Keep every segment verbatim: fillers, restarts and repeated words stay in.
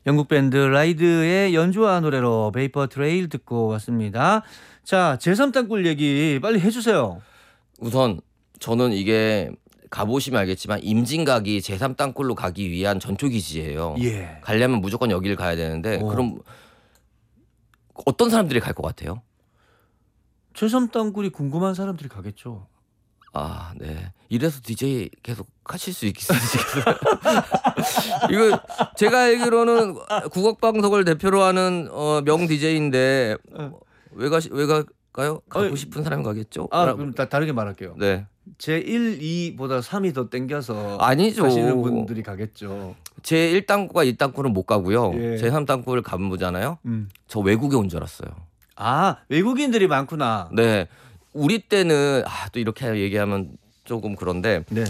영국 밴드 라이드의 연주와 노래로 베이퍼 트레일 듣고 왔습니다. 자, 제삼 땅굴 얘기 빨리 해주세요. 우선 저는 이게 가보시면 알겠지만 임진각이 제삼 땅굴로 가기 위한 전초기지예요. 예. 가려면 무조건 여기를 가야 되는데 오. 그럼 어떤 사람들이 갈 것 같아요? 제삼 땅굴이 궁금한 사람들이 가겠죠. 아, 네. 이래서 디제이 계속 하실 수 있겠어요? 이거 제가 알기로는 국악방송을 대표로 하는 어, 명 디제이인데 왜 가시 왜 갈까요? 가고 어이, 싶은 사람이 가겠죠? 아, 라- 그럼 다 다르게 말할게요. 네. 제일, 이보다 삼이 더 땡겨서 아니죠. 가시는 분들이 가겠죠. 제일 땅굴과 이 땅굴은 못 가고요. 예. 제삼 땅굴을 가보잖아요. 음. 저 외국에 온 줄 알았어요. 아, 외국인들이 많구나. 네. 우리 때는 아, 또 이렇게 얘기하면 조금 그런데 네.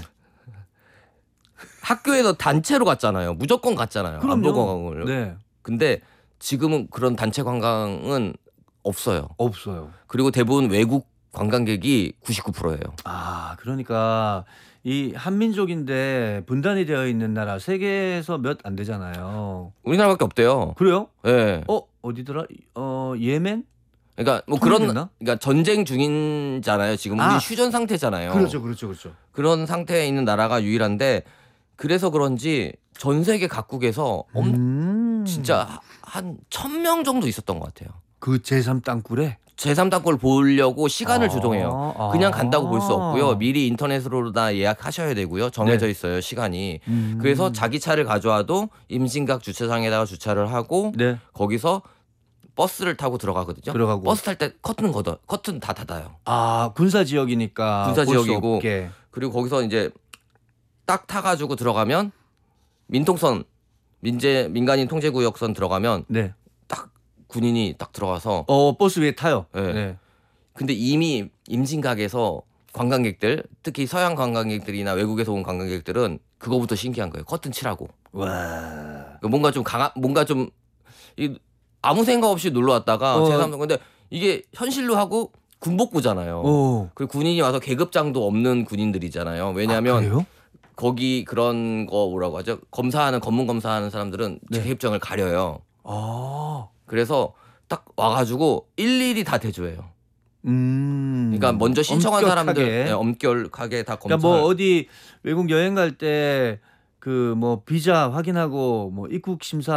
학교에서 단체로 갔잖아요. 무조건 갔잖아요. 안보 관광을. 네. 근데 지금은 그런 단체 관광은 없어요. 없어요. 그리고 대부분 외국 관광객이 구십구 퍼센트예요. 아, 그러니까 이 한민족인데 분단이 되어 있는 나라 세계에서 몇 안 되잖아요. 우리나라밖에 없대요. 그래요? 예. 어, 어디더라? 어, 예멘? 그러니까 뭐 그런 통일됐나? 그러니까 전쟁 중인잖아요. 지금 우리 아. 휴전 상태잖아요. 그렇죠, 그렇죠, 그렇죠. 그런 상태에 있는 나라가 유일한데 그래서 그런지 전 세계 각국에서 엄, 음. 진짜 한 천 명 정도 있었던 것 같아요. 그 제삼 땅굴에 제삼 땅굴 보려고 시간을 아, 조정해요. 아. 그냥 간다고 볼 수 없고요. 미리 인터넷으로 다 예약하셔야 되고요. 정해져 네. 있어요, 시간이. 음. 그래서 자기 차를 가져와도 임진각 주차장에다가 주차를 하고 네. 거기서 버스를 타고 들어가거든요. 들어가고. 버스 탈 때 커튼 걷어 커튼 다 닫아요. 아, 군사 지역이니까 군사 볼 수 지역이고. 없게. 그리고 거기서 이제 딱 타가지고 들어가면 민통선 민재 민간인 통제구역선 들어가면 네. 딱 군인이 딱 들어가서 어, 버스 위에 타요. 네. 네. 근데 이미 임진각에서 관광객들 특히 서양 관광객들이나 외국에서 온 관광객들은 그거부터 신기한 거예요. 커튼 치라고. 와. 뭔가 좀 강한 뭔가 좀 이, 아무 생각 없이 놀러 왔다가 어. 제삼 근데 이게 현실로 하고 군복구잖아요. 오. 그 군인이 와서 계급장도 없는 군인들이잖아요. 왜냐하면 아, 그래요? 거기 그런 거 뭐라고 하죠? 검사하는 검문 검사하는 사람들은 네. 계급장을 가려요. 아. 그래서 딱 와가지고 일일이 다 대조해요. 음. 그러니까 먼저 신청한 엄격하게. 사람들 네, 엄격하게 다 검사. 그러니까 뭐 어디 외국 여행 갈 때 그 뭐 비자 확인하고 뭐 입국 심사